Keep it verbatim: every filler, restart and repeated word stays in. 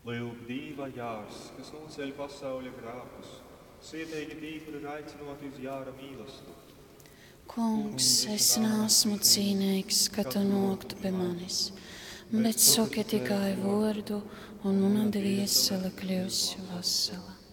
Lūk, dīva jārs, kas noceļ pasaules grēkus, sietīgi tīkli un aicinot uz jāra mīlestību. Kungs, es neesmu cienīgs, ka tu noktu pie manis, bet saki tikai vārdu, un mana dvēsele kļūs vesela.